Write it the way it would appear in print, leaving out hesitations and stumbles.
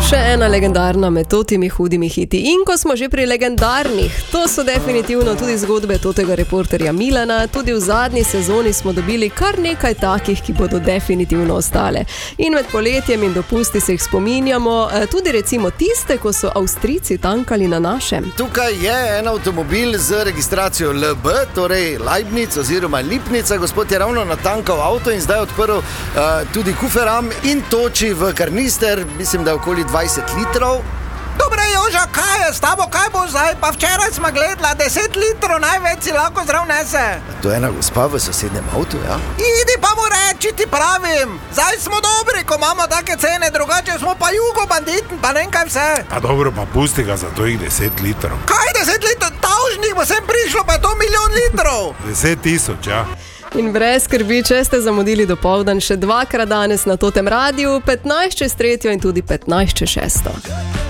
Še ena legendarna med totimi hudimi hiti. In ko smo že pri legendarnih, to so definitivno tudi zgodbe totega reporterja Milana. Tudi v zadnji sezoni smo dobili kar nekaj takih, ki bodo definitivno ostale. In med poletjem in dopusti se jih spominjamo, tudi recimo tiste, ko so Avstrijci tankali na našem. Tukaj je en avtomobil z registracijo LB, torej Leibniz oziroma Lipnica. Gospod je ravno natankal avto in zdaj odprl tudi kuferam in toči v karnister, mislim, da okoli 20 litrov. Dobre, Joža, kaj je s tabo, kaj bo zdaj? Pa včeraj smo gledala 10 litrov, največ si lahko zdrav nese. To je ena gospa v sosednjem avtu, ja? Idi pa mu reči, ti pravim. Zdaj smo dobri, ko imamo take cene, drugače smo pa jugo banditni, pa ne kaj vse. Pa dobro, pa pusti ga za to jih 10 litrov. Kaj 10 litrov? Tavžnih bo sem prišlo, pa je to milijon litrov. 10 000, ja. In brez skrbi, če ste zamudili dopoldan, še dvakrat danes na Totem Radiu, 15 čez 3 in tudi 15 čez 6.